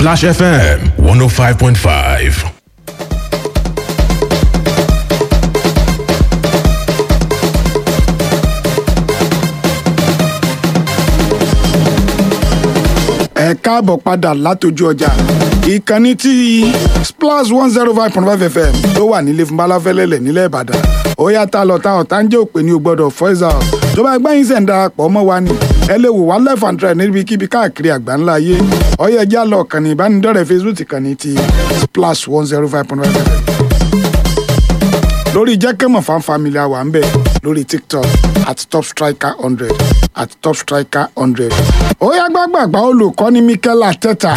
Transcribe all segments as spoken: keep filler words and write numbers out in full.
Splash F M one oh five point five. ẹ káàbọ̀ padà látọjú ọjà ìkànnì tí Splash one zero five point five F M tó wà nílé fún balafẹ́lẹ́lẹ̀ nílẹ̀ Ìbàdàn ó yá tá lọ tá ọ̀tá ń jẹ́ òpè ní o gbọ́dọ̀ voice out tó bá gbẹ́yìn sẹ̀ ń darapọ̀ mọ́ wa ni ẹ lè wò wá left and right níbikíbi káàkiri àgbáńlá ayé ó yá já lọ kàn ní ìbánidọ́rẹ̀ẹ́ Facebook ìkànnì tí Splash one zero five point five F M lórí jẹ́kẹ́mọ̀ fan family wa ń bẹ lórí TikTok at top striker hundred at top striker hundred. ó yá gbàgbàgbà olùkọ́ni Mikel Arteta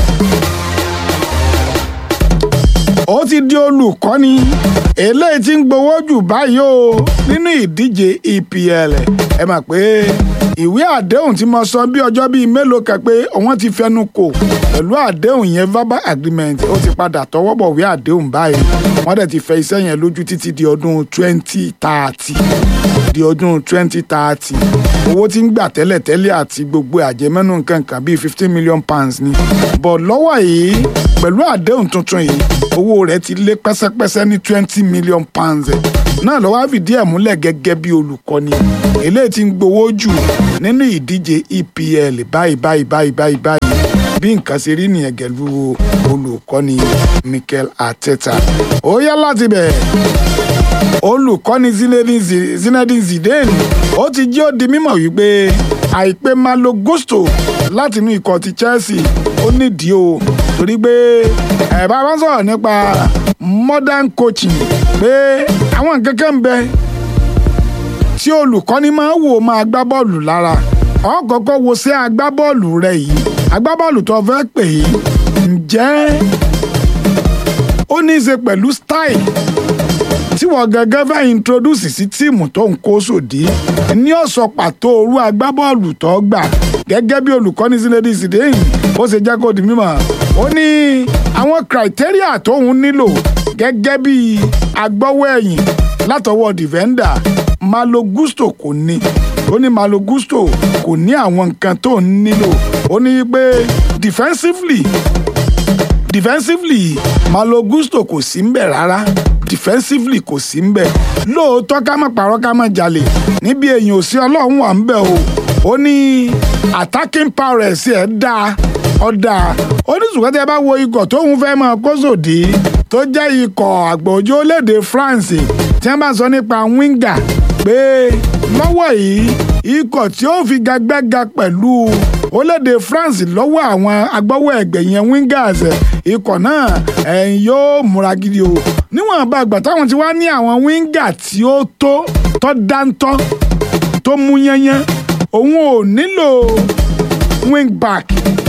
ó ti di olùkọ́ni eléyìí tí ń gbowó jù báyìí o nínú ìdíje E P L ẹ mà pé ìwé àdéhùn tí mo sọ bí ọjọ́ bíi mélòó kan pé wọ́n ti fẹnu kò pẹ̀lú àdéhùn yẹn verbal agreement ó ti padà tọwọ́ bọ̀ ìwé àdéhùn báyìí wọ́n dẹ̀ ti fẹ iṣẹ́ yẹn lójú títí di ọdún twenty thirty di ọdún twenty thirty owó tí ń gbà tẹ́lẹ̀tẹ́lẹ̀ àti gbogbo àjẹmẹ́nu nǹkan kan bíi fifteen million pounds ni bọ̀ lọ́wọ́ yìí pẹ̀lú àdéhùn tuntun yìí owó rẹ̀ ti lé pẹ́sẹ́pẹ́sẹ́ ní twenty million pounds náà ló wá fìdí ẹ̀ múlẹ̀ gẹ́gẹ́ bí olùkọ́ni eléyìí tí ń gbowó jù nínú ìdíje E P L báyìí báyìí báyìí báyìí báyìí bí nǹkan ṣe rí nìyẹn gẹ̀lú olùkọ́ni Mikel Arteta ó yá láti bẹ̀ olùkọ́ni Zinedine Zidane ó ti jẹ́ ó di mímọ̀ wípé àìpé Malo Gusto láti inú ikọ̀ ti Chelsea ó nídìí o torí pé ẹ̀ bá wọ́n sọ̀rọ̀ nípa modern coaching pé àwọn nǹkan kan ń bẹ tí olùkọ́ni máa ń wò máa gbá bọ́ọ̀lù lára ó kọ́kọ́ wo sí agbábọ́ọ̀lù rẹ̀ yìí agbábọ́ọ̀lù tó fẹ́ pè é ǹjẹ́ ó ní í ṣe pẹ̀lú style tí wọ́n gẹ́gẹ́ fẹ́ introduce sí tíìmù tó ń kó sòdí ní ọ̀sọ̀ pàtó orú agbábọ́ọ̀lù tó gbà gẹ́gẹ́ bí olùkọ́ni Zinedine Zidane ó ṣe jẹ́ kó di mímọ̀ ó ní àwọn criteria tóun nílò gẹ́gẹ́ bí agbọ́wọ́ ẹ̀yìn látọwọ́ defender Malo Gusto kò ní ó ní Malo Gusto kò ní àwọn nǹkan tó ń nílò ó ní pé defensively defensively Malo Gusto kò sí ń bẹ̀ rárá defensively kò sí ń bẹ̀ lóòótọ́ ká má parọ́ ká má jalè níbi èèyàn ò sí ọlọ́run wà ń bẹ̀ o ó ní attacking power ẹ̀ sí ẹ̀ dáa ọ̀dà ó ní ṣùgbọ́n tí ẹ bá wo ikọ̀ tóun fẹ́ máa kó sòdí tó jẹ́ ikọ̀ àgbòjó lédè France tí wọ́n bá sọ nípa winger pé lọ́wọ́ yìí ikọ̀ tí ó fi gagbága pẹ̀lú orílẹ̀-èdè France lọ́wọ́ àwọn agbọ́wọ́ ẹ̀gbẹ́ yẹn wingers ikọ̀ náà ẹ̀yìn yóò múra gidi o níwọ̀n bá àgbà táwọn ti wá ní àwọn winger tí ó tó tó dáńtọ́ tó mú yẹnyẹn òun ò nílò wing back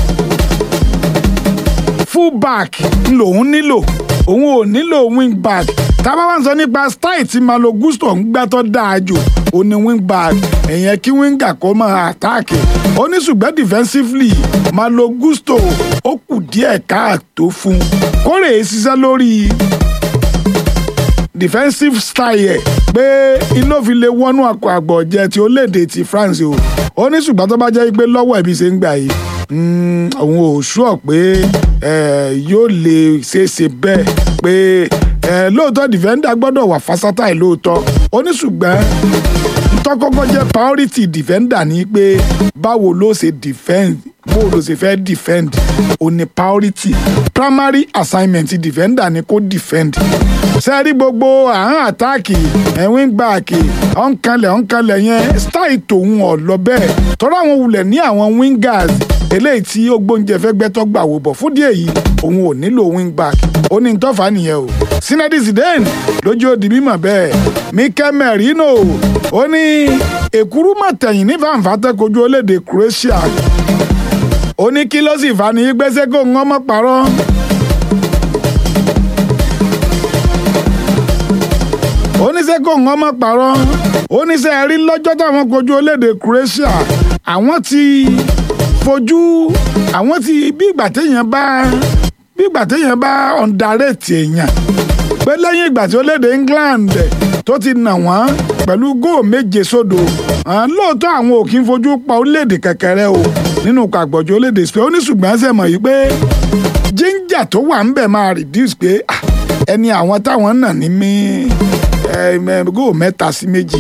full back lòun nílò òun ò nílò wing back tábà wá ń sọ nípa style tí Malo Gusto ń gbá tó dáa jù ó ní wing back ẹ̀yẹn kí winger kó máa attack ó ní ṣùgbọ́n defensively Malo Gusto ó kù díẹ̀ káàtó fún kórè ṣiṣẹ́ lórí defensive style ẹ̀ pé iná fi lè wọnú àpò àgbọ̀jẹ̀ tí ó léde ti France o ó ní ṣùgbọ́n tó bá jẹ́ pé lọ́wọ́ ẹ̀bí ṣe ń gbà yìí òun ò ṣúọ̀ pé yóò lè ṣeéṣe bẹ́ẹ̀ pé lóòótọ́ defender gbọ́dọ̀ wà versatile lóòótọ́ ó ní ṣùgbọ́n ntọ́kọ́kọ́ jẹ́ priority defender ní pé báwo ló ṣe defend báwo ló ṣe fẹ́ defend ó ní priority primary assignment defender ni kó defend sẹ́ẹ̀rí gbogbo àhán àtáàkì ẹ̀wìn gbààkì ọ̀nkanlẹ̀ ọ̀nkanlẹ̀ yẹn style tòun ọ̀ lọ bẹ́ẹ̀ tọ́ra àwọn wulẹ̀ ní àwọn wingers eléyìí tí ó gbóúnjẹ fẹ́ gbẹ́tọ́ gbà wò bọ̀ fún díẹ̀ yìí òun ò nílò wing back ó ní tọ́fà nìyẹn o Zinedine Zidane lójú ó di mímọ̀ bẹ́ẹ̀ Mikel Merino ó ní èkúrú mọ̀tẹ̀yìn ní fàǹfà tẹ́kojú orílẹ̀-èdè Croatia ó ní kí ló sì fà ní gbẹ́sẹ̀ kó ń ọmọ parọ́ oníṣẹ́ kò ń ọmọ parọ́ oníṣẹ́ rí lọ́jọ́ táwọn kojú orílẹ̀-èdè Croatia àwọn ti fojú àwọn ti bí ìgbà téèyàn bá bí ìgbà téèyàn bá underrate èèyàn pé lẹ́yìn ìgbà tí orílẹ̀-èdè England tó ti nà wọ́n pẹ̀lú góò méje sódò lóòótọ́ àwọn ò kí ń fojú pa orílẹ̀-èdè kẹ̀kẹ́rẹ́ o nínú àgbọ̀jọ́ orílẹ̀-èdè Spain ó ní ṣùgbọ́n ṣe mọ̀ yìí pé ginger tó wà ń bẹ̀ máa reduce pé ẹni àwọn táwọn nà ní mí góò mẹ́ta sí méjì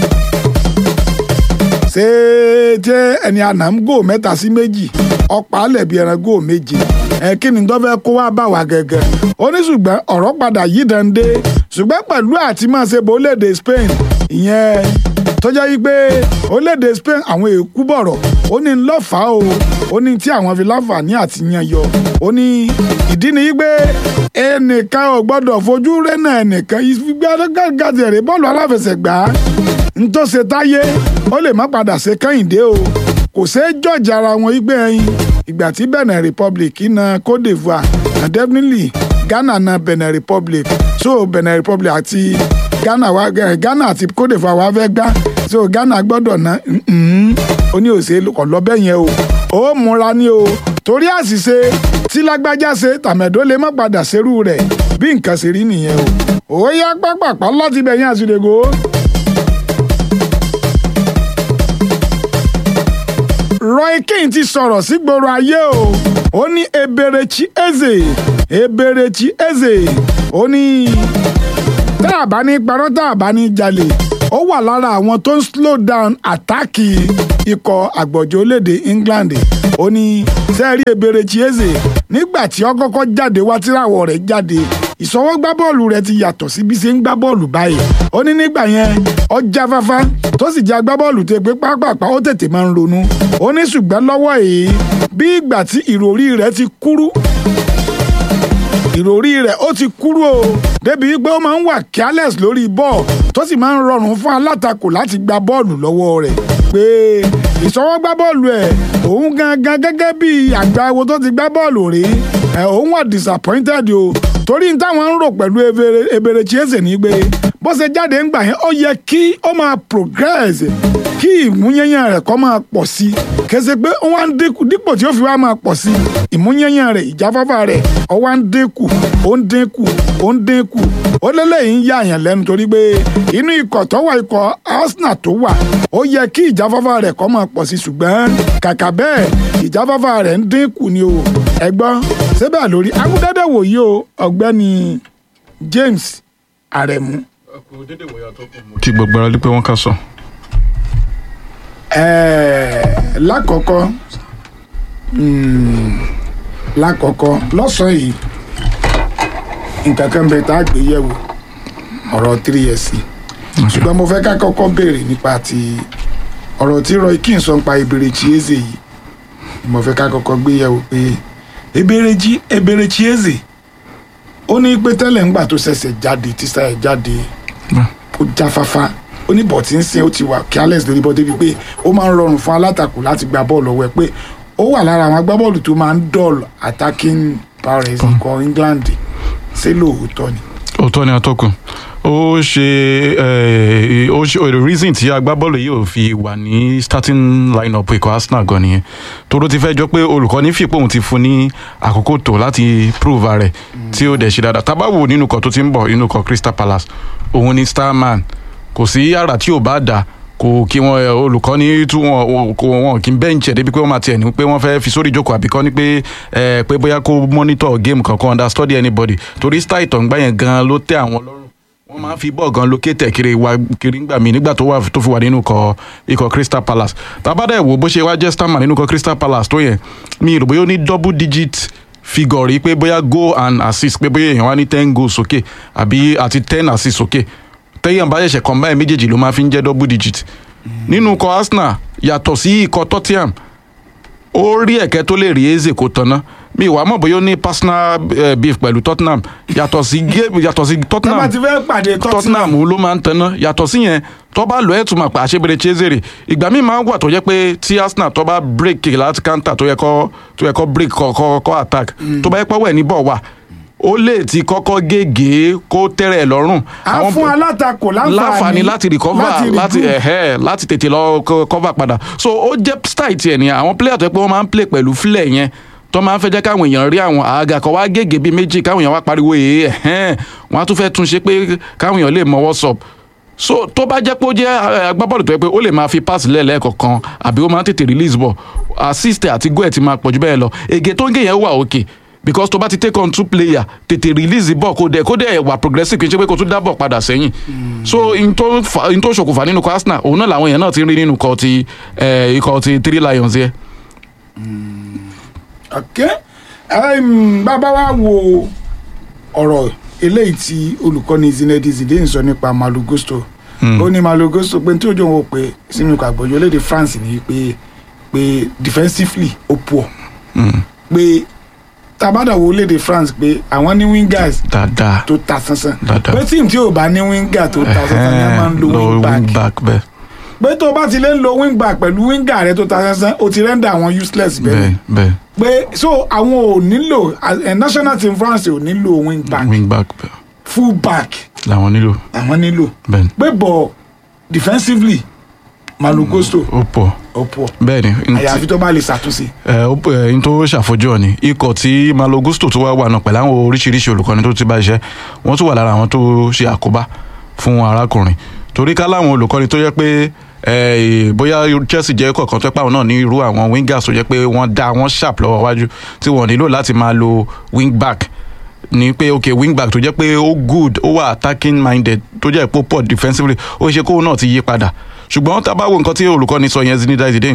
ṣé ṣé ẹni àná ń góò mẹ́ta sí méjì ọ̀pá àlẹ̀bí ẹran góò méje ẹ kí ni tó fẹ́ kó wá bá wa gẹ́gẹ́ ó ní ṣùgbọ́n ọ̀rọ̀ padà yí dande ṣùgbọ́n pẹ̀lú àti máa ṣe bó léde Spain ìyẹn tó jẹ́ yí pé ó léde Spain àwọn èkú bọ̀rọ̀ ó ní lọ́fàá o ó ní tí àwọn fi láǹfààní àti yan yọ ó ní ìdí ni yí pé ẹnìkan ò gbọ́dọ̀ fojú rẹ́nà ẹnìkan ìgbàgàdì rẹ̀ bọ́ọ̀lù aláfẹsẹ̀gbá ń tó ṣe táyé ó lè má padà ṣe Kẹ́hìndé o kò ṣeé jọ̀jà ara wọn yí pé ẹyin ìgbà tí Benin Republic na Côte d'Ivoire na definitely Ghana na Benin Republic so Benin Republic àti Ghana wa Ghana àti Côte d'Ivoire wa fẹ́ gbá so Ghana gbọ́dọ̀ ná ó ní òsè ọlọ́bẹ̀ yẹn o ó múra ní o torí àṣìṣe tí lágbájá ṣe tàmẹ̀dó lè má padà ṣerú rẹ̀ bí nǹkan ṣe rí nìyẹn o ó yá pápápá láti bẹ̀yìn àṣìlẹ̀gò. Roy Keane ti sọ̀rọ̀ sí gbòòrò ayé o ó ní Eberechi Eze Eberechi Eze ó ní tá a bá ní parọ́ tá a bá ní jalè ó wà lára àwọn tó ń slow down àtáàkì ikọ̀ àgbọ̀jọ́ lédè England ó ní sẹ́ẹ̀rí Eberechi Eze nígbà tí ó kọ́kọ́ jáde wá tíràwọ̀ rẹ̀ jáde ìṣọwọ́ gbá bọ́ọ̀lù rẹ̀ ti yàtọ̀ sí bí ṣe ń gbá bọ́ọ̀lù báyìí ó ní nígbà yẹn ó jáfáfá tó sì jẹ́ agbábọ́ọ̀lù tó pé pápápá ó tètè máa ń ronú ó ní ṣùgbọ́n lọ́wọ́ yìí bí ìgbà tí ìròrí rẹ̀ ti kúrú ìròrí rẹ̀ ó ti kúrú o débi pé ó máa ń wà careless lórí bọ́ọ̀ tó sì máa ń rọrùn fún alátakò láti gba bọ́ọ̀lù lọ́wọ́ rẹ̀ pé ìṣọwọ́ gbá bọ́ọ̀lù ẹ̀ òun gangan gẹ́gẹ́ bí àgbáwo tó ti gbá bọ́ọ̀lù rí ẹ̀ òun wà disappointed o torí táwọn ń rò pẹ̀lú Eberechi Eze ní gbé bó ṣe jáde ń gbà yẹn ó yẹ kí ó máa progress kí ìmúyẹ́yẹ́ rẹ̀ kó máa pọ̀ sí i kẹsẹ̀ pé ó wá ń dínkù dípò tí ó fi wá máa pọ̀ sí i ìmúyẹ́yẹ́ rẹ̀ ìjáfáfá rẹ̀ ó wá ń dínkù ó ń dínkù ó ń dínkù ó lélẹ́yìn ń yà yàn lẹ́nu torí pé inú ikọ̀ tó wà ikọ̀ Arsenal tó wà ó yẹ kí ìjáfáfá rẹ̀ kó máa pọ̀ sí i ṣùgbọ́n kàkà bẹ́ẹ̀ ìjáfáfá rẹ̀ ń dínkù ni o ẹ̀gbọ́n síbẹ̀ lórí agúdẹ́dẹ́ wòye o ọ̀gbẹ́ni James Aremu. kí gbogbo ara lé pé wọ́n kà sọ. ẹ̀ẹ́ lákọ̀ọ́kọ́ lákọ̀ọ́kọ́ lọ́sàn-án yìí nǹkan kan bẹ tá a gbé yẹ̀wò ọ̀rọ̀ three years ṣùgbọ́n mo fẹ́ ká kọ́kọ́ béèrè nípa ti ọ̀rọ̀ tí Roy Keane sọ nípa Eberechi Eze yìí mo fẹ́ ká kọ́kọ́ gbé yẹ̀wò pé Eberechi Eberechi Eze ó ní pé tẹ́lẹ̀ ńgbà tó ṣẹ̀ṣẹ̀ jáde tí sáyẹ̀ jáde ó jáfáfá ó ní bọ̀tí ń sìn ó ti wà careless lórí bọ́ débi pé ó máa ń rọrùn fún alátakò láti gba bọ́ọ̀lù ọwọ́ ẹ̀ pé ó wà lára àwọn agbábọ́ọ̀lù tó máa ń dull attacking powers ikọ̀ England ṣé lóòótọ́ ni. òótọ́ ni atọ́kùn ó ṣe ó ṣe the reason tí agbábọ́ọ̀lù yìí ò fi wà ní starting line-up ikọ̀ Arsenal gan nìyẹn toró ti fẹ́ jọ pé olùkọ́ni fìpò òun ti fún ní àkókò tó láti prove rẹ̀ tí ó dẹ̀ ṣe dáadáa tá bá wò nínú ikọ̀ tó ti ń bọ̀ nínú ikọ̀ Crystal Palace òun ni starman kò sí yàrá tí ò bá dà kò kí wọn olùkọ́ni tú wọn wọn kì í bẹ́ǹchì ẹ̀ débi pé wọ́n máa tiẹ̀ ní pé wọ́n fẹ́ fi sórí ìjókòó àbíkọ́ ní pé ẹ pé bóyá kó monitor game kankan understudy anybody torí style ìtọ̀ǹgbà yẹn gan ló tẹ́ àwọn lọ́rùn wọ́n máa ń fi bọ́ọ̀ gan lókètè kiri wa kiri ńgbà mí nígbà tó wà tó fi wà nínú ikọ̀ ikọ̀ Crystal Palace tàbádà ẹ̀ wò bó ṣe wá jẹ́ starman nínú ikọ̀ Crystal Palace tó yẹn mi rò bóyá ó ní double digit figure rí pé bóyá goal and assist pé bóyá èèyàn wá ní ten goals sókè àbí àti ten assists sókè tẹ́yàn bá ṣẹ̀ṣẹ̀ combine méjèèjì ló máa fi ń jẹ́ double digit nínú ikọ̀ Arsenal yàtọ̀ sí ikọ̀ Tottenham ó rí ẹ̀kẹ́ tó lè rí Eze kó tanná mi ìwà mọ̀ bóyá ó ní personal uh, beef pẹ̀lú Tottenham yàtọ̀ sí yàtọ̀ sí Tottenham Tottenham ló máa ń tanná yàtọ̀ sí yẹn tó bá lọ ẹ̀ tún máa pa àṣebèrè Eze rè ìgbà míì máa ń wà tó jẹ́ pé tí Arsenal tó bá break láti counter tó yẹ kó tó yẹ kó break kó kó attack tó bá yẹ pé wẹ̀ ní bọ̀ wà ó lè ti kọ́kọ́ gègé kó tẹ́rẹ̀ lọ́rùn. a fún alátakò láǹfààní láti recover láti ẹ̀hẹ́ láti tètè lọ cover padà so ó jẹ́ style tiẹ̀ ní àwọn player tó yẹ pé wọ́n máa ń play pẹ̀lú flẹ̀ yẹn tó máa ń fẹ́ jẹ́ káwọn èèyàn rí àwọn àga kan wá gègé bíi méjì káwọn èèyàn wá pariwo èé ẹ̀hẹ́n wọ́n á tún fẹ́ tún ṣe pé káwọn èèyàn lè mọ what's up so tó bá jẹ́ pé ó jẹ́ agbábọ́ọ̀lù tó yẹ pé ó lè máa fi pass lẹ́ẹ̀lẹ́ẹ̀kọ̀kan àbí ó máa ń tètè release ball assist àti goal ẹ̀ ti máa pọ̀jù bẹ́ẹ̀ lọ ege tó ń gé yẹn wà òkè because tó bá ti take on two player tètè release the ball kó dẹ̀ kó dẹ̀ wà progressive kì í ṣe pé kó tún dá ball padà sẹ́yìn so in tó fa in tó ṣokùnfà nínú ikọ̀ Arsenal òun náà làwọn èèyàn náà ti rí nínú ikọ̀ ti ikọ̀ ti Three Lions yẹn. ok bàbá wa wo ọ̀rọ̀ eléyìí tí olùkọ́ni Zinedine Zidane sọ nípa Malo Gusto ó ní Malo Gusto pé tí ojú òun ò pé sínú ikọ̀ àgbọ̀jọ́ lédè France ní pé pé defensively ó poor pé tabadawo lédè France pé àwọn ní wingers dáadáa tó ta sánsán dáadáa pé tíìmù tí ò bá ní winger tó ta sánsán ni a máa ń lo wing back bẹ́ẹ̀ pé tó bá ti lè ń lo wing back pẹ̀lú winger rẹ tó ta sánsán o ti rẹ́ndà àwọn useless bẹ́ẹ̀ bẹ́ẹ̀ pé so àwọn ò nílò national team France ò nílò wing back wing back bẹ́ẹ̀ full back làwọn nílò àwọn nílò bẹ́ẹ̀ pé bọ̀ defensively Malo Gusto ó pọ̀ ó pọ̀ bẹ́ẹ̀ ni àyàfi tó bá lè ṣàtúnṣe. ẹ ó pẹ n tó ṣàfojú ọ ni ikọ̀ tí Malo Gusto tó wá wà náà pẹ̀lú àwọn oríṣiríṣi olùkọ́ni tó ti bá iṣẹ́ wọ́n tún wà lára àwọn tó ṣe àkóbá fún arákùnrin torí ká láwọn olùkọ́ni tó yẹ pé bóyá Chelsea jẹ́ kọ̀ọ̀kan tó pàwọn náà ní irú àwọn wingers tó jẹ́ pé wọ́n dá wọ́n sharp lọ́wọ́ wájú tí wọ́n nílò láti máa lo wing back ní pé ok wing back tó jẹ́ pé ó good ó wà attacking minded tó jẹ́ pé ó pọ̀ defensively ó ṣe kóun náà ti yí padà ṣùgbọ́n tá a bá wo nǹkan tí olùkọ́ni sọ yẹn Zinedine Zidane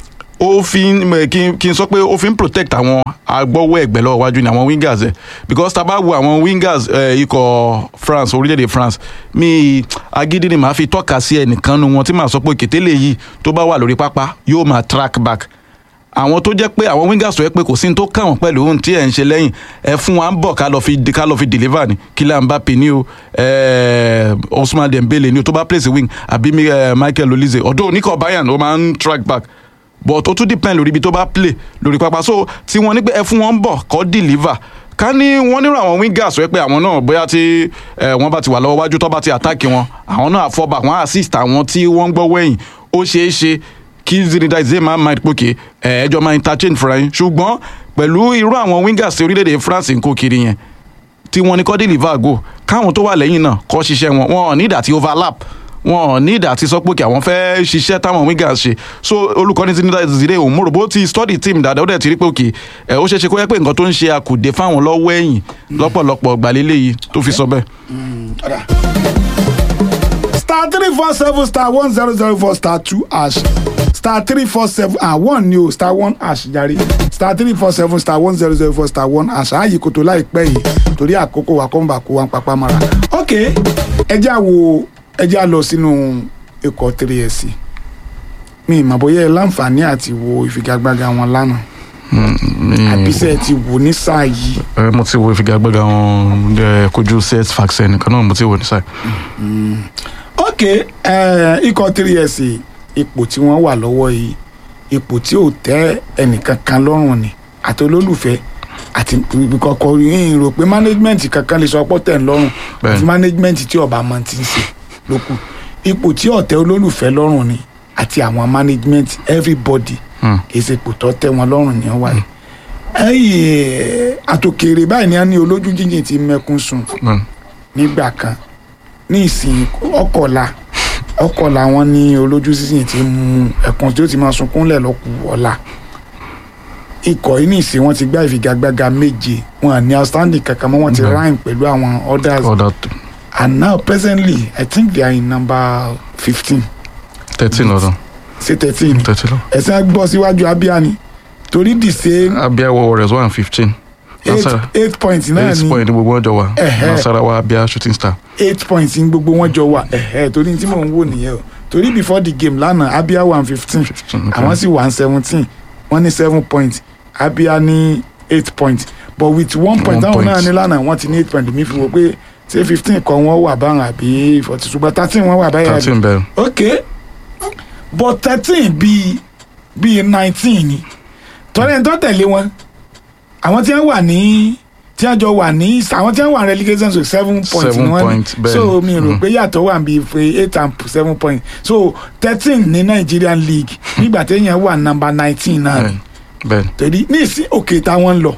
ó fi kí n sọ pé ó fi ń protect àwọn agbọ́wọ́ ẹ̀gbẹ́ lọ́wọ́ wájú ní àwọn wingers ẹ̀ because tá a bá wo àwọn wingers ikọ̀ France orílẹ̀-èdè France mi agídí ni màá fi tọ́ka sí ẹnìkan nu wọn tí màá sọ pé kètèlè yìí tó bá wà lórí pápá yóò máa track back àwọn tó jẹ́ pé àwọn wingers tó yẹ pé kò sí ní tó kàn wọ́n pẹ̀lú ohun tí ẹ̀ ń ṣe lẹ́yìn ẹ fún wa ń bọ̀ ká lọ fi ká lọ fi deliver ni Kylian Mbappé ni o Ousmane Dembele ni o tó bá place wing àbí Michael Olise ọ̀dọ́ oníkọ̀ Bayern ó máa ń track back but ó tún depend lórí ibi tó bá play lórí pápá so tí wọ́n ní pé ẹ fún wọn ń bọ̀ kó deliver ká ní wọ́n nírò àwọn wingers tó yẹ pé àwọn náà bóyá tí wọ́n bá ti wà lọ́wọ́ wájú tó bá ti attack wọn àwọn náà fall back wọ́n assist àwọn tí wọ́n ń gbọ́ wẹ̀yìn ó ṣeé ṣe kí Zinedine Zidane máa mind pòkè ẹjọ́ máa interchange fúnra yín ṣùgbọ́n pẹ̀lú irú àwọn wingers tí orílẹ̀-èdè France ń kó kiri yẹn tí wọ́n ní kọ́ deliver go káwọn tó wà lẹ́yìn náà kọ́ ṣiṣẹ́ wọn wọn ò ní ìdá tí overlap wọn ò ní ìdá tí sọ pé kí àwọn fẹ́ ṣiṣẹ́ táwọn wingers ṣe so olùkọ́ni Zinedine Zidane òun mo rò bó ti study team dáadáa ó dẹ̀ ti rí pé òkè ẹ̀ ó ṣeéṣe kó yẹ pé nǹkan tó ń ṣe àkùdé fáwọn lọ́wọ́ ẹ̀yìn lọ́pọ̀lọpọ̀ gbàlélẹ̀ yìí tó fi sọ bẹ́ẹ̀. star three four seven star one zero zero four star two hash star three four seven ah one ni o star one hash jàre star three four seven star one zero zero four star one hash ààyè kòtò láìpẹ́ yìí torí àkókò wa kọ́ńbà kó wa ń papá mara. ok ẹjẹ́ àwo ẹjẹ́ àlọ sínú ikọ̀ three S mi ìmọ̀ bóyá ẹ láǹfààní àti wo ìfigagbága wọn lánàá àbísẹ́ ti wò ní sáà yìí. mo ti wo ìfigagbága wọn kojú C S Sfaxien nìkan náà mo ti wo ní sáà. ok ikọ̀ three S ipò tí wọ́n wà lọ́wọ́ yìí ipò tí ò tẹ́ ẹnìkankan lọ́rùn ni àti olólùfẹ́ àti kọ̀ọ̀kan yìí rò pé management kankan lè sọ pé tẹ̀ ń lọ́rùn àti management tí ọba máa ti ń ṣe lókù ipò tí ò tẹ́ olólùfẹ́ lọ́rùn ni àti àwọn management everybody kì í ṣe ipò tó tẹ́ wọn lọ́rùn ni wọ́n wà yìí. ẹ̀yìn àtòkèrè báyìí ni a ní olójú jíjìn tí mẹ́kún sùn nígbà kan ní ìsìn ọkọ̀la ọkọ̀la wọn ní olójú sísìn tí mú ẹ̀kún tí ó ti máa sunkún lẹ̀ lọ́kù ọ̀la ikọ̀ yìí ní ìsìn wọn ti gbá ìfigagbága méje wọn ní outstanding kankan mọ́ wọn ti rhyme pẹ̀lú àwọn others and now presently I think they are in number fifteen. thirteen lọ́dọ̀. ṣé thirteen thirteen lọ. ẹ̀sán gbọ́ síwájú Abia ni torí the same. Abia Warriors one fifteen. eight eight points náà ni eight point ní gbogbo wọn jọ wà Nasarawa Abia Shooting Star. eight points ní gbogbo wọn jọ wà torí tí mò ń wò nìyẹn o torí before the game lánàá Abia one fifteen àwọn sì one seventeen wọ́n ní seven points Abia ní eight points but with one point táwọn náà ní lánàá wọ́n ti ní eight points mi fi wò pé ṣé fifteen kan wọ́n wà báwọn àbí forty ṣùgbọ́n thirteen wọ́n wà báyà. thirteen bẹ́ẹ̀. ok but thirteen bíi bíi nineteen ni tọ́lẹ̀ ń tọ́ tẹ̀lé wọn àwọn tí wọ́n wà ní tí wọ́n jọ wà ní àwọn tí wọ́n wà relegation so seven points ni wọ́n ní so mi rò pé yàtọ̀ wà bí eight and seven points so thirteen ní Nigerian League nígbà téèyàn wà number nineteen náà torí ní ìsín òkè táwọn ń lọ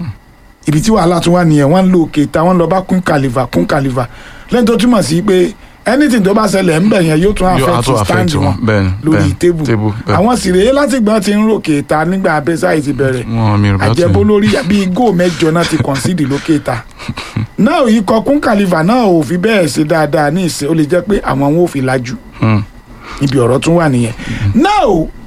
ibi tí wàhálà tún wà nìyẹn wọ́n ń lo òkè táwọn ń lọ bá kún kàlífà kún kàlífà lẹ́yìn tó túmọ̀ sí pé anything tó bá ṣẹlẹ̀ ń bẹ̀ yẹn yóò tún affect stand wọn lórí table àwọn sì rèé láti gbọ́n ti ń ròkè ta nígbà abẹ́sáì ti bẹ̀rẹ̀ àjẹbó lórí bíi góò mẹ́jọ náà ti concede lókè ta náà ikọ̀ kún kàlífà náà ò fi bẹ́ẹ̀ ṣe dáadáa ní ìsìn ó lè jẹ́ pé àwọn wọn ò fi lajú ibi ọ̀rọ̀ tún wà nìyẹn náà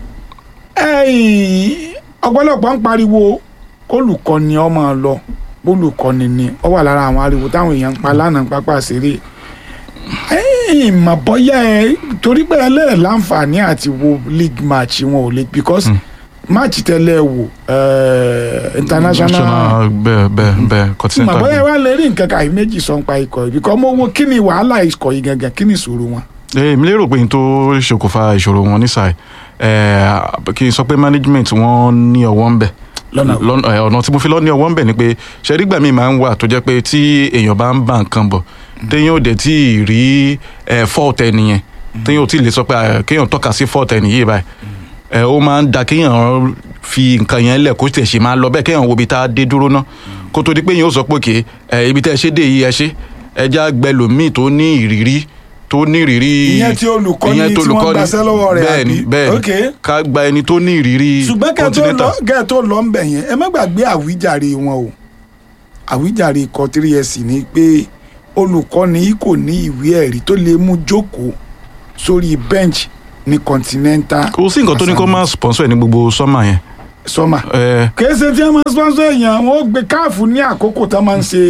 ọ̀pọ̀lọpọ̀ ń pariwo olùkọ́ni ọmọ lọ olùkọ́ni ni ó wà lára àwọn ariwo táwọn èèyàn ń pa lánàá pápá ṣeré ìmọ̀ bọ́yá ẹ torí pé ẹlẹ́rẹ̀ láǹfààní àti wo league match wọn ò lè because mm. match tẹ́lẹ̀ wò international bẹ́ẹ̀ bẹ́ẹ̀ bẹ́ẹ̀ continental ìmọ̀ bọ́yá ẹ wá lè rí nǹkan kàí méjì sọ ń pa ikọ̀ yìí because mo wo kí ni wàhálà ikọ̀ yìí gangan kí ni ìṣòro wọn. èmi lérò pé n tó ṣokùnfà ìṣòro wọn nísàlẹ̀ kí n sọ pé management wọn ní ọwọ́ ń bẹ̀ ọ̀nà tí mo fi lọ ní ọwọ́ ń bẹ̀ ni pé ṣẹ́rígbà mi máa ń wà tó jẹ́ pé tí èèyàn bá ń bá nǹkan bọ̀ téèyàn ò dẹ̀ tí ì rí fault ẹnìyẹn téèyàn ò tí ì lè sọ pé kéèyàn tọ́ka sí fault ẹnì yìí báyìí ó máa ń da kéèyàn fi nǹkan yẹn lẹ̀ kó tẹ̀ ṣe máa lọ bẹ́ẹ̀ kéèyàn wo ibi tá a dé dúró náà kó tó di pé èèyàn ó sọ pé kè é ibi tẹ́ ẹ ṣe dé yìí ẹ ṣe ẹ já gbẹlòmíì tó ní ìrírí tó ní ìrírí ìyẹn tí olùkọ́ni tí wọ́n gbàṣẹ́ lọ́wọ́ rẹ̀ bẹ́ẹ̀ni bẹ́ẹ̀ni ká gba ẹni tó ní ìrírí continental. ṣùgbọ́n kẹ́ ẹ tó lọ ń bẹ̀ yẹn ẹ má gbàgbé àwíjàre wọn o àwíjàre ikọ̀ three s ni pé olùkọ́ni yìí kò ní ìwé ẹ̀rí tó lè mú jókòó sórí bench ní continental. kò sí nǹkan tó ní kó máa sponsor ẹ̀ ní gbogbo sọ́mà yẹn. sọ́mà kìí ṣe tí wọ́n máa sponsor èèyàn wọ́n gbé káàfù ní àkókò tó máa ń ṣe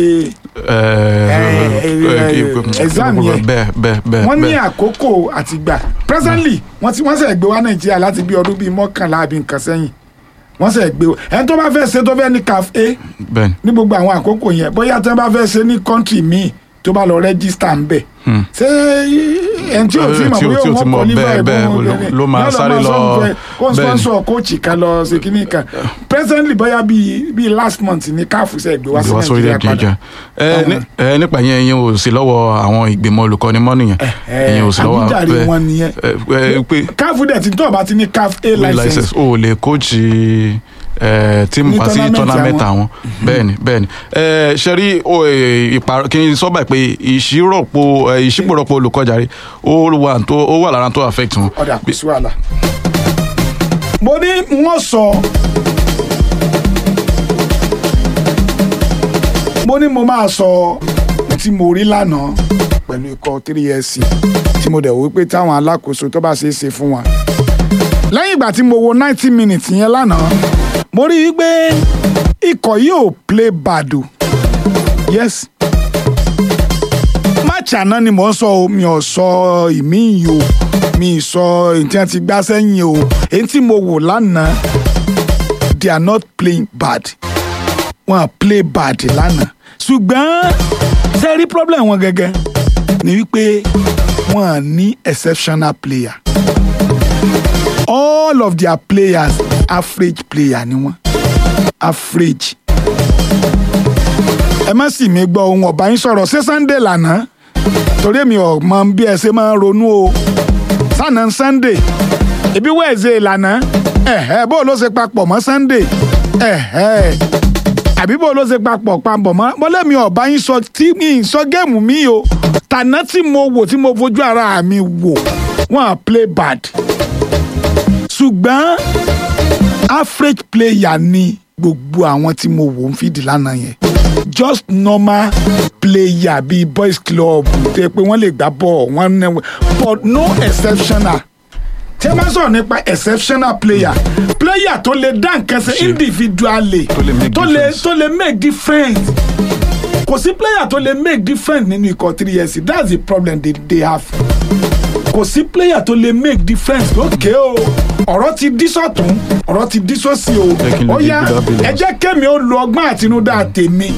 exam yẹn wọ́n ní àkókò àtìgbà presently wọ́n ti wọ́n ṣe gbé wá nàìjíríà láti bí ọdún bíi mọ́kànlá àbí nǹkan sẹ́yìn wọ́n ṣe gbé ẹni tó bá fẹ́ ṣe tó fẹ́ ní caf a ní gbogbo àwọn àkókò yẹn bóyá tí wọ́n bá fẹ́ ṣe ní country míì tó bá lọ rẹ́gísítà ń bẹ̀ ṣé ẹni tí o ti mọ̀ bóyá wọ́n kọ́ nípa ẹ̀bùn ló máa sáré lọ kó sponsor kóòchì kan lọ ṣe kíní kan presently bóyá bíi bíi last month ní káàfù ṣe gbé wá sí nàìjíríà padà. ẹ nípa yẹn yẹn ò sí lọ́wọ́ àwọn ìgbìmọ̀ olùkọ́ni mọ́ nìyẹn yẹn ò sí lọ́wọ́ àbíjàre wọn nìyẹn káàfù dẹ̀ tí tó bá ti ní caf a license. o lè kóòchì tíìmù pa sí tọ́námẹ́ǹtì àwọn bẹ́ẹ̀ni bẹ́ẹ̀ni ṣe rí kí n sọ báyìí pé ìṣírọ̀pọ̀ ìṣípòrọ̀pọ̀ olùkọ́jàre ó wà lára tó affect wọn. ọ̀dà kò sí wàhálà. mo ní wọ́n sọ mo ní mo máa sọ tí mo rí lánàá pẹ̀lú ikọ̀ three s tí mo dẹ̀ wò pé táwọn alákòóso tó bá ṣe é ṣe fún wa lẹ́yìn ìgbà tí mo wo ninety minutes yẹn lánàá mo rí i pé ikọ̀ yìí ò play bad o yes match àná ni mò ń sọ o mi ò sọ ìmíì o mi ì sọ èyí tí wọ́n ti gbá sẹ́yìn o èyí tí mo wò lánàá they are not playing bad wọ́n á play bad lánàá ṣùgbọ́n sẹ́rí problem wọn gẹ́gẹ́ ni wípé wọ́n á ní exceptional player all of their players average player ni wọ́n average. ẹ má sì mí gbọ́ ohun ọ̀bá yín sọ̀rọ̀ ṣé Sunday lánàá torí èmi ò mọ bí ẹ ṣe máa ń ronú o sànà Sunday ebi Wednesday lánàá ẹ̀hẹ́ bó ló ṣe papọ̀ mọ́ Sunday ẹ̀hẹ́ àbí bó ló ṣe papọ̀ papọ̀ mọ́ bọ́lẹ́mi ọ̀bá yín sọ tí mi sọ géèmù mi o tàná tí mo wò tí mo fojú ara mi wò wọ́n á play bad ṣùgbọ́n average player ni gbogbo àwọn tí mo wò ń fìdí lánàá yẹn just normal player bíi boys club tẹ pé wọ́n lè gbá bọ́ọ̀ wọ́n ní but no exceptional tí a bá sọ̀rọ̀ nípa exceptional player player tó lè dá nǹkan ṣe individually tó lè tó lè make difference kò sí player tó lè make difference nínú ikọ̀ three years that's the problem they, they have kò sí player tó lè make difference lókè o ọ̀rọ̀ ti dí sọ̀tún ọ̀rọ̀ ti dí sósì o ó yá ẹ jẹ́ kémi ó lo ọgbọ́n àtinúdá tèmi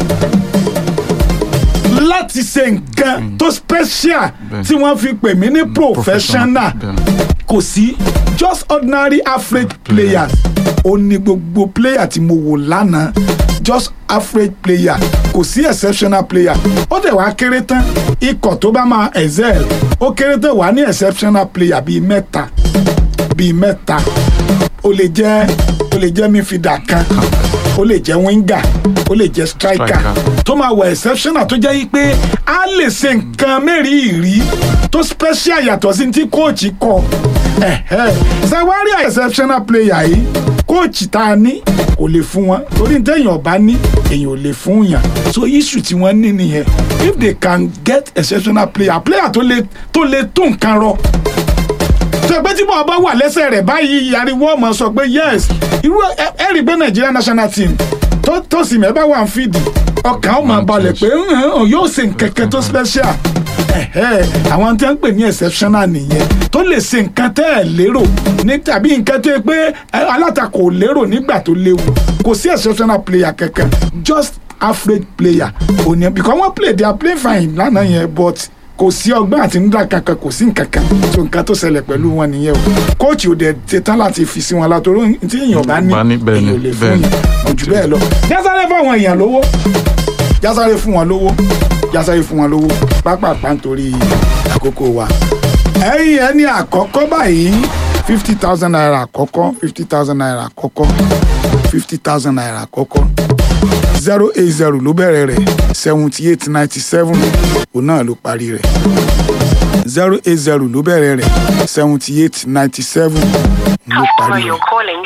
láti ṣe nǹkan tó special tí wọ́n fi pè mí ní professional kò sí just ordinary average players ó ní gbogbo player tí mo wò lánàá just average player kò sí exceptional player ó dẹ̀ wá kéré tán ikọ̀ tó bá máa excel ó kéré tán wà ní exceptional player bíi mẹ́ta bíi mẹ́ta ó lè jẹ́ ó lè jẹ́ midfielder kan ó lè jẹ́ winger ó lè jẹ́ striker tó máa wọ exceptional tó jẹ́ yí pé a lè ṣe nǹkan mẹ́rìírí tó special yàtọ̀ sí ti kóòchì kọ ṣàwárí exceptional player yìí kóòchì tá a ní kò lè fún wọn torí téèyàn bá ní èèyàn ò lè fún yàn so issue tí wọ́n ní nìyẹn if they can get exceptional player player tó lè tó lè tó nǹkan rọ tó pé tí mo bá wà lẹ́sẹ̀ rẹ̀ báyìí ariwo ọmọ sọ pé yes irú ẹ rí pé Nigeria national team tó tó sì mẹ́ bá wà ń fìdí ọkàn ó máa balẹ̀ pé yóò ṣe nǹkan tó special àwọn tí wọ́n ń pè ní exceptional nìyẹn tó lè ṣe nǹkan tẹ́ ẹ̀ lérò ní tàbí nǹkan tó yẹ pé alátakò lérò nígbà tó léwu kò sí exceptional player kankan just average player òní because wọ́n play they are playing fine lánàá yẹn but kò sí ọgbọ́n àti nígbà kankan kò sí nǹkan kan tó nǹkan tó ṣẹlẹ̀ pẹ̀lú wọn nìyẹn o kóòtù ò dẹ̀ ṣetán láti fi sí wọn látọ̀rọ̀ tí èèyàn bá ní èèyàn ò lè fún yàn ojú bẹ́ẹ̀ lọ jásáré fún àwọn èèyàn lówó jásáré fún wọn lówó jásáré fún wọn lówó pápápá nítorí àkókò wa ẹ̀yìn ẹni àkọ́kọ́ báyìí fifty thousand naira àkọ́kọ́ fifty thousand naira àkọ́kọ́ fifty thousand naira àkọ́kọ́ zero eight zero ló bẹ̀rẹ̀ rẹ̀ seventy eight ninety seven òun náà ló parí rẹ̀ zero eight zero ló bẹ̀rẹ̀ rẹ̀ seventy eight ninety seven ló parí rẹ̀.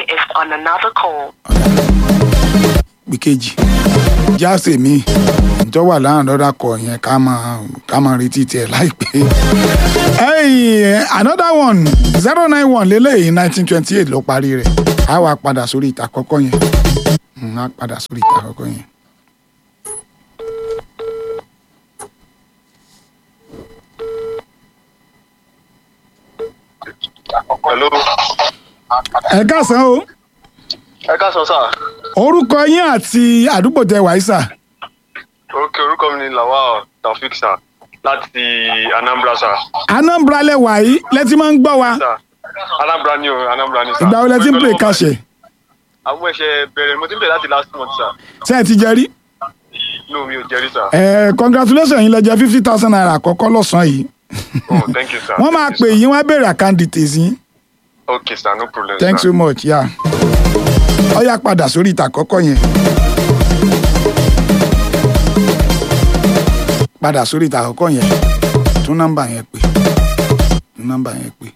gbìkejì jáse mi ìjọ wà láàrín lọ́dà kọ yẹn ká máa ká máa retí tiẹ̀ láìpẹ́. ẹ̀yìn another one zero nine one lélẹ́yìn nineteen twenty eight ló parí rẹ̀ á wá padà sórí ìta kọ́kọ́ yẹn á padà sórí ìta kọ́kọ́ yẹn. Hello. ẹ káàsán o. ẹ káàsán sà. orúkọ yín àti àdúgbò tẹ wàyí sà. orúkọ orúkọ mi ni Lawal Taofik sà láti Anambra sà. Anambra lẹ wàyí lẹ́tí máa ń gbọ́ wa. Anambra ni o Anambra ni sà. ìgbà wo lẹ ti ń pè kàṣẹ. àwọn ẹ̀ṣẹ̀ bẹ̀rẹ̀ mo ti ń bẹ̀rẹ̀ láti last month sà. ṣé ẹ ti jẹ rí. no mi ò jẹ rí sà. ẹ congratulations yín lẹ jẹ fifty thousand naira àkọ́kọ́ lọ́sàn-án yìí. oh thank you sir. wọ́n máa pè yín wọ́n á béèrè account details yín. okay sir no problem. thanks so much ya. ó yá padà sórí ìta àkọ́kọ́ yẹn. padà sórí ìta àkọ́kọ́ yẹn tún nọ́mbà yẹn pè tún nọ́mbà yẹn pè.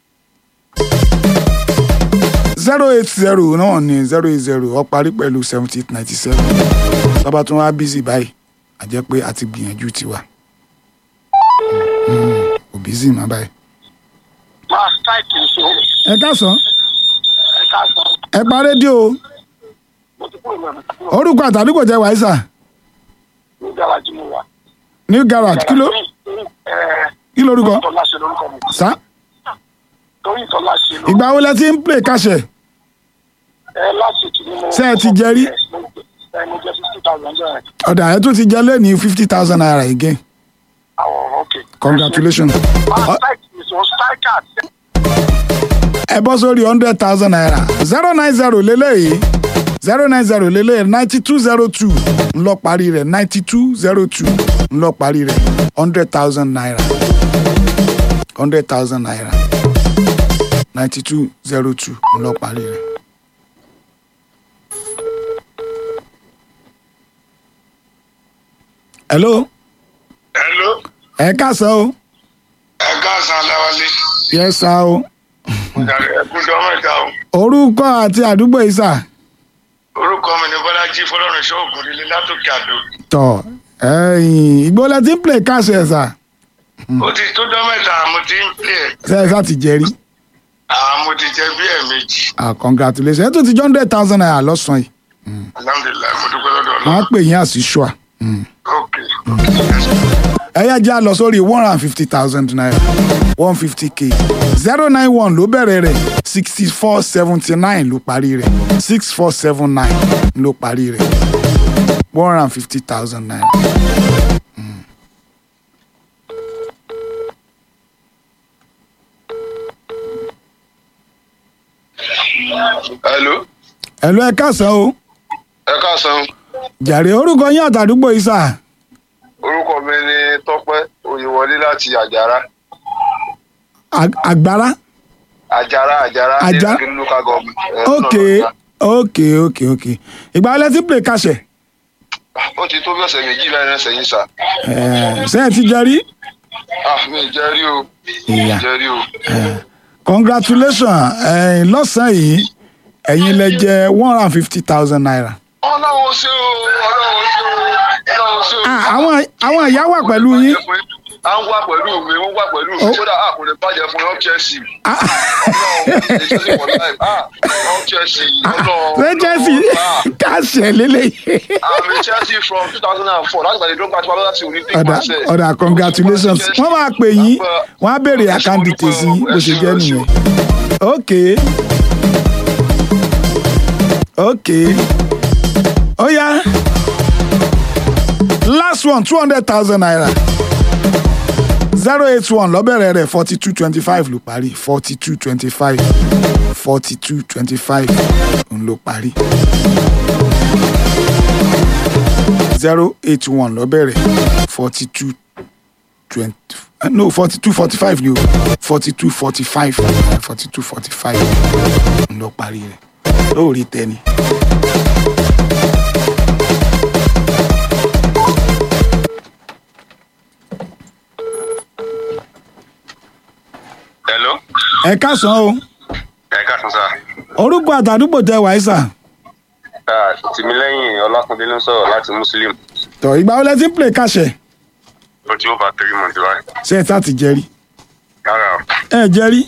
zero eight zero náà ni zero eight zero ó parí pẹ̀lú seventy eight ninety seven tọ́ba tún wá bísí báyìí a jẹ́ pé a ti gbìyànjú tiwa kò bísí má báyìí. ẹ káàsán ẹ pa rédíò orúkọ àtàdúgbò jẹ́ wàísà new garage kí ló kí lórúkọ sá ìgbà wo lẹ ti ń play kàṣẹ ṣé ẹ ti jẹ rí ọ̀dà ẹ tún ti jẹ lẹ́ni fifty thousand naira again congratulations ẹ bọ́ sórí hundred thousand naira zero nine zero lélẹ́yìí zero nine zero lélẹ́yìí ninety two zero two ńlọ parí rẹ̀ ninety two zero two ńlọ parí rẹ̀ hundred thousand naira hundred thousand naira ninety two zero two ńlọ parí rẹ̀. hello. hello. ẹ káàsán o. ẹ káàsán Láwálé. yes sir o. ẹ̀kúndọ́ mẹ́ta o. orúkọ àti àdúgbò yìí sà. orúkọ mi ni Bọ́lájí Fọlọ́runṣọ́ Ògúndélé látòkè Àdó. tọ ẹ̀yin ìgbọ́lẹ̀ tí ń play cash ẹ̀ sà. ó ti tó dọ́ mẹ́ta mo ti ń play ẹ̀. ṣe é sá ti jẹ rí. mo ti jẹ bí ẹ̀ẹ̀mejì. ah congratulations ẹ tún ti jọ hundred thousand naira lọ́sàn-án yìí. alhamdulilayi mo dúpẹ́ lọ́dọ̀ Ọlọ́run. wọ́n á pè yín àṣìṣọ́à. ok. ẹ yá jẹ́ lọ sórí one hundred and fifty thousand naira one fifty k zero nine one ló bẹ̀rẹ̀ rẹ̀ sixty four seventy nine ló parí rẹ̀ six four seven nine ló parí rẹ̀ one hundred and fifty thousand naira. Mm. hello. hello ẹ káàsán o. ẹ káàsán. jàre orúkọ yín àtàdúgbò yìí sà. orúkọ mi ni Tọ́pẹ́ Oyèwọlé láti Àjàrà. Àgbàrá. Àjàrà Àjàrà Àjàrà ní local government. ok ok ok ok ìgbà wọlé tí play kàṣẹ. ó ti tó bí ọ̀sẹ̀ méjì lẹ́yìn ẹsẹ̀ yín sà. ṣé ẹ ti jẹ rí. Ah, mi jẹ́ rí o. Mi jẹ́ rí o. Congratulations ẹ̀yin lọ́sàn-án yìí ẹ̀yin lẹ jẹ one hundred and fifty thousand naira. Ọlọ́run ṣe o, Ọlọ́run ṣe o, Ọlọ́run ṣe o. Ah, àwọn àwọn ìyá wà pẹ̀lú yín. À ń wá pẹ̀lú mi, ń wá pẹ̀lú mi. Kódà a kò lè bàjẹ́ fún ọ́ Chelsea. Ọlọ́run ṣe Chelsea for life. Ah, ọ́ Chelsea. Ọlọ́run. Ṣé Chelsea káàsì ẹ̀ lélẹ́yìí? I'm in Chelsea from two thousand four. That's why they don't catch Balola till Olympic ọ̀dà process. ọ̀dà congratulations wọ́n máa pè yín wọ́n á béèrè àkáǹtì tèsí bó ṣe jẹ́ nìyẹn. ok ok ó yá last one two hundred thousand naira zero eight one lọ́bẹ̀rẹ̀ rẹ̀ forty two twenty five ló parí forty two twenty five forty two twenty five ń ló parí zero eight one lọ́bẹ̀rẹ̀ forty two twenty no forty two forty five ni o forty two forty five forty two forty five ń ló parí rẹ̀ lóòrí tẹ́ni. Hello. ẹ káàsán o Ẹ káàsán sá. orúkọ àtàdúgbò tẹ wàá sà. Tìmílẹ́yìn Ọlákúndé ló ń sọ̀rọ̀ láti Muslim. tọ ìgbà wo lẹ ti ń play kàṣẹ Ó ti over three months báyìí. ṣe ẹ sá ti jẹrí Rárá o. ẹ jẹrí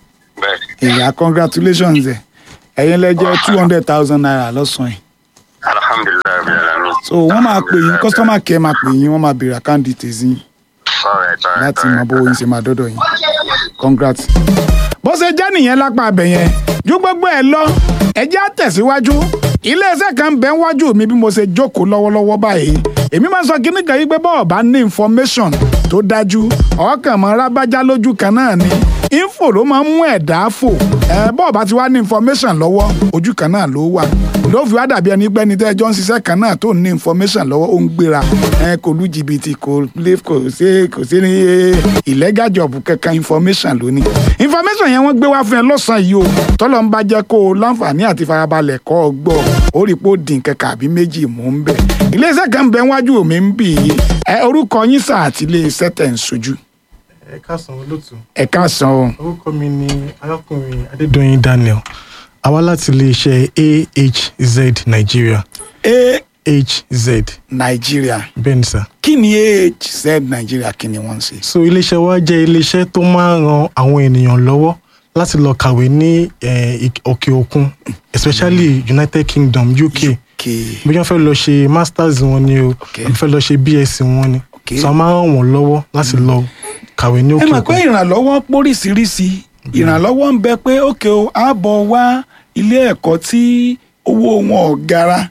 Bẹ́ẹ̀. ìyá congratulations ẹ ẹ̀yin lẹ jẹ two hundred thousand naira lọ́sàn yìí Alhamdulilayi Rabbil Alamin. so wọ́n máa pè yín customer care máa pè yín wọ́n máa béèrè account details yín Alright, alright, láti mọ alright. bó yín ṣe máa dọ́dọ̀ yín congrats. bó ṣe jẹ́ nìyẹn lápá abẹ yẹn ju gbogbo ẹ̀ lọ ẹ jẹ́ á tẹ̀síwájú iléeṣẹ́ kan bẹ́ ń wájú mi bí mo ṣe jókòó lọ́wọ́lọ́wọ́ báyìí èmi máa ń sọ kíní kan yí pé bọ́ọ̀ bá ní information tó dájú ọkàn mọ́ rábájá lójú kan náà ni info ló máa ń mú ẹ̀dá fò ẹ bọ́ọ̀ bá ti wá ní information lọ́wọ́ ojú kan náà ló wà ló fi wá dàbí ẹni pé ẹni tẹ́ ẹjọ́ ń ṣiṣẹ́ kan náà tó ní information lọ́wọ́ ó ń gbéra ẹ kò lu jìbìtì kò lè kò sí kò sí ní illegal job kankan information lónìí information yẹn wọ́n gbé wá fún ẹ lọ́sàn-án yìí o tọ́lọ́ ń bá jẹ́ kó o láǹfààní àti farabalẹ̀ kọ́ ọ gbọ́ ó rí pé ó dín kankan àbí méjì mú ń bẹ̀ iléeṣẹ́ kan bẹ wájú mi ń bì í ẹ orúkọ yín sà àti iléeṣẹ́ tẹ̀ ń sojú. ẹ káàsán olóòtú. ẹ káàsán o. orúkọ mi ni arákùnrin adédọyìn daniel àwa láti iléeṣẹ́ A H Z Nigeria. A H Z. Nigeria. bẹ́ẹ̀ ni sà. kí ni A H Z Nigeria kí ni wọ́n ń ṣe. so iléeṣẹ́ wa jẹ́ iléeṣẹ́ tó máa ń ran àwọn ènìyàn lọ́wọ́ láti lọ kàwé ní eh, òkè òkun especially United Kingdom U K. bí wọ́n fẹ́ lọ ṣe masters wọn ni o wọ́n fẹ́ lọ ṣe B S c wọn ni so a máa ń ràn wọ́n lọ́wọ́ láti lọ kàwé ní òkè ẹ òkun. mọ̀ pé ìrànlọ́wọ́ póríṣiríṣi ìrànlọ́wọ́ ń bẹ pé ókè o àbọ̀ wá ilé ẹ̀kọ́ tí owó wọn ò gara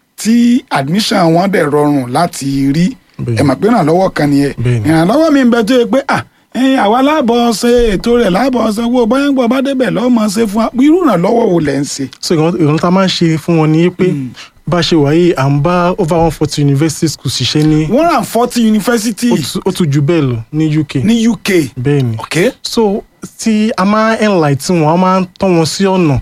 tí admission wọn dẹ̀ rọrùn láti rí ẹ mọ̀ pé ìrànlọ́wọ́ kan nìyẹn ìrànlọ́wọ́ mi ń bẹ tó yẹ pé ah àwa láàbọ̀ ṣe ètò rẹ̀ láàbọ̀ ṣe owó bóyá gbọ́ bá débẹ̀ lọ́mọ ṣe fún wa irú ìrànlọ́wọ́ wo lẹ̀ ń ṣe. so ìrànlọ́wọ́ tá a máa ń ṣe fún wọn ni pé bá a ṣe wáyé à ń bá over one forty university schools ṣiṣẹ́ ní. one hundred and forty university. ó tún jù bẹ́ẹ̀ lọ ní U K. ní U K. bẹ́ẹ̀ ni. okay. so tí a máa ń enlighten wọn a máa ń tọ́ wọn sí ọ̀nà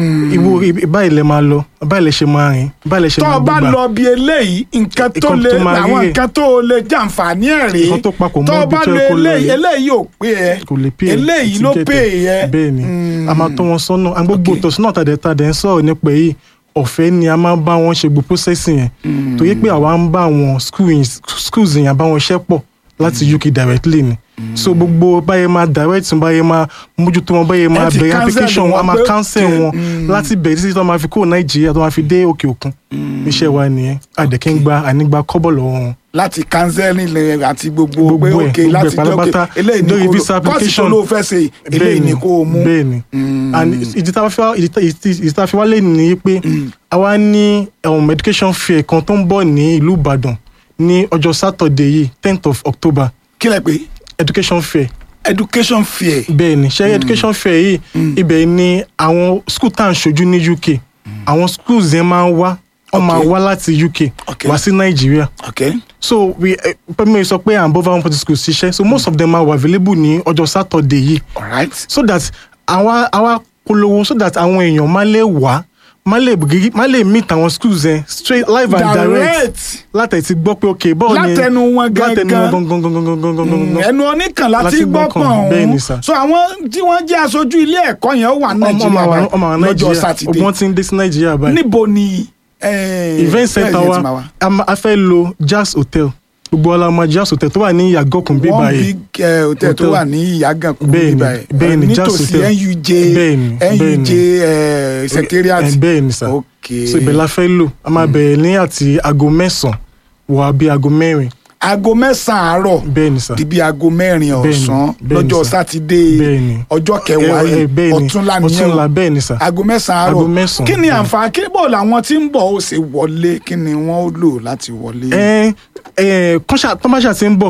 ìwọ báyìí lẹ máa lọ báyìí lẹ ṣe máa rìn báyìí lẹ ṣe máa gbígbà. tó bá lọ bí eléyìí nǹkan tó lè àwọn nǹkan tó lè jàǹfààní ẹ̀ rèé nǹkan tó papọ̀ mọ́ tó bá lọ eléyìí eléyìí ò pé ẹ eléyìí ló pé ẹ. bẹ́ẹ̀ ni a máa tọ́ wọn sọ́nà agbègbè tòsí náà tàdé tàdé ń sọ̀rọ̀ nípa èyí ọ̀fẹ́ ni a máa ń bá wọn ṣe gbogbo processing yẹn torí pé àwa ń bá àwọn schools yẹn bá wọn ṣẹ́ pọ̀ láti U K directly ni so gbogbo báyẹn máa direct báyẹn máa mójútó wọn báyẹn máa bẹ̀rẹ̀ application wọn a máa cancel wọn láti bẹ̀rẹ̀ títí tó máa fi kúrò Nàìjíríà tó máa fi dé òkè òkun iṣẹ́ wa nìyẹn àdẹ̀kí ń gba ànígbà kọ́bọ̀ lọ́wọ́ wọn. láti cancel nílẹ̀ àti gbogbo pé òkè láti dé òkè eléyìí ní kó kọ́ọ̀sì tó ló fẹ́ ṣe eléyìí ní kó o mú. bẹ́ẹ̀ni and ìdí tá a fi wá lè ní pé àwa ní education fair kan tó ń bọ̀ ní ìlú Ìbàdàn ní ọjọ́ Saturday yìí tenth of October. kí lẹ pé. education fair. education fair. bẹ́ẹ̀ni ṣe education fair yìí ibẹ̀ ni àwọn school tá à ń ṣojú ní U K àwọn schools yẹn máa ń wá wọ́n máa wá láti U K wá sí Nàìjíríà. so we pẹ̀lú sọ pé à ń bọ́ fún forty schools ṣiṣẹ́ so most of them are available ní ọjọ́ Saturday yìí. alright. so that àwa àwa polówó so that àwọn èèyàn máa lè wá má lè gírí má lè meet àwọn schools yẹn straight live and direct látẹ̀ ti gbọ́ pé ok bọ́ọ̀ ni látẹnu wọn gangan ẹnu oníkan láti gbọ́ pọ̀ ọ̀hún so àwọn tí wọ́n jẹ́ aṣojú ilé ẹ̀kọ́ yẹn wà Nàìjíríà lọ́jọ́ sátidé wọ́n ti ń dé sí Nàìjíríà báyìí. níbo ni event center wa a fẹ́ lo Jazz Hotel gbogbo ọlá ọmọ Jazz Hotel tó wà ní Ìyàgànkù bí báyìí. one big hotel tó wà ní Ìyàgànkù bí báyìí bẹ́ẹ̀ni Jazz Hotel nítòsí N U J N U J secretariat. bẹ́ẹ̀ni sà so ibẹ̀ la fẹ́ lò a máa bẹ̀rẹ̀ ní àti aago mẹ́sàn-án wọ bí aago mẹ́rin. aago mẹ́sàn-án àárọ̀ bẹ́ẹ̀ni sà di bí aago mẹ́rin ọ̀sán lọ́jọ́ sátidé ọjọ́ kẹwàá yìí ọ̀túnla ọ̀túnla bẹ́ẹ̀ni sà aago mẹ́sàn-án àárọ̀ kí ni àǹfààní kí bò làwọn tí ń bọ̀ ó ṣe wọlé kí ni wọ́n ó lò láti wọlé. ẹ ẹ kọ́ńṣà tọ́máṣà ti ń bọ̀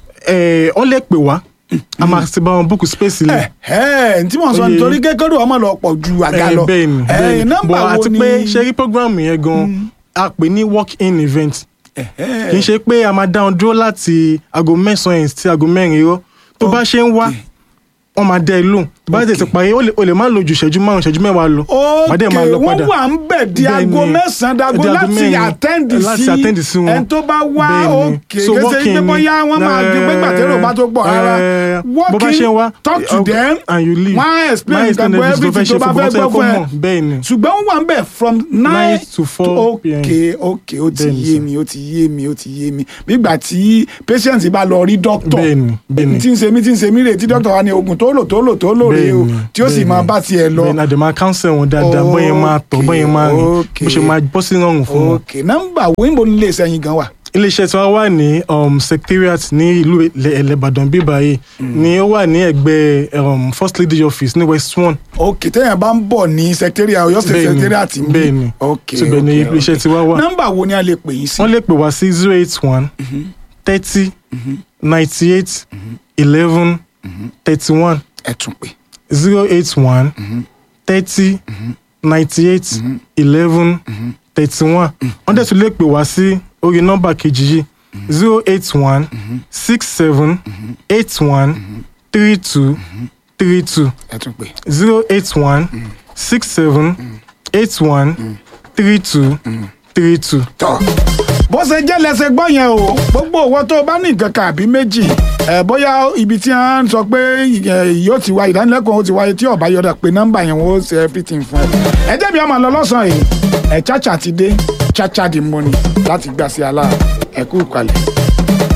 ẹ ọ lè pè wá a máa ti bá wọn búùkù space lẹ. ẹ ẹ tí mo sọ nítorí kékeré ọmọ lọ pọ̀ ju àga lọ. bẹ́ẹ̀ni bẹ́ẹ̀ni nọ́mbà wo ni. àti pé ṣe rí program yẹn gan a pè ní walk-in event kì í ṣe pé a máa dá wọn dúró láti aago mẹ́sàn-án yẹn sí aago mẹ́rin irọ́ tó bá ṣe ń wá wọ́n máa dẹ́ ẹ lóhùn bá tètè parí o lè má lo ju ìṣẹ́jú márùn ìṣẹ́jú mẹ́wàá lọ. ok wọ́n wà ń bẹ̀ di aago mẹ́sàn-án dago láti àtẹ́ǹdì sí ẹni tó bá wá ok kése pé bóyá wọ́n máa gbé pé gbàtẹ́rò bá tó pọ̀ rárá walking talk to them wọ́n á explain gbogbo everything tó bá fẹ́ gbọ́ fún ẹ ṣùgbọ́n wọ́n wà ń bẹ̀ from nine to four pm ok ok ó ti yé mi ó ti yé mi ó ti yé mi nígbà tí patient bá lọ rí doctor tí ń ṣe mí tí ń ṣe mí rè tí doctor wa ní oògùn tó lò tó lò tó lò rè o tí ó sì máa bá tiẹ̀ lọ. bẹ́ẹ̀ni àdèmà counsel wọn dáadáa bóyá máa tọ̀ bóyá máa rìn bó ṣe máa bọ́ sí rọrùn fún wọn. ok nọ́mbà wo níbo ni ilé iṣẹ́ yín gan wà. iléeṣẹ́ tí wọ́n wà ní secretariat ní ìlú Ìbàdàn bíbá yìí ni ó wà ní ẹgbẹ́ first lady office ní West One. ok téèyàn bá ń bọ̀ ní secretariat Ọ̀yọ́ state secretariat mi. bẹ́ẹ̀ni ok ṣùgbọ́n ní iléeṣẹ́ tí wọ́n wà. nọ́mbà wo ni a lè pè yín sí. wọ́n lè pè wá sí zero eight one thirty ninety eight eleven thirty one. ẹ tún pè. zero eight one thirty ninety eight eleven thirty one. wọ́n dẹ̀ tún lè pè wá sí orí nọ́mbà kejì yìí zero eight one six seven eight one three two three two. ẹ tún pè. zero eight one six seven eight one three two three two. tọ́ bó ṣe jẹ́ lẹ́sẹ̀ gbọ́ yẹn o gbogbo owó tó o bá ní nǹkan kan àbí méjì ẹ̀ bóyá ibi tí wọ́n ń sọ pé yóò ti wá ìdánilẹ́kọ̀ọ́ ó ti wáyé tí ọ̀bá yọ̀dà pé nọ́mbà yẹn wọ́n ṣe everything fún ẹ. ẹ jẹ́ bí ọmọ lọ lọ́sàn-án yìí ẹ̀ chacha ti dé chacha di money láti gbà sí aláà ẹ̀kú ìkàlẹ̀.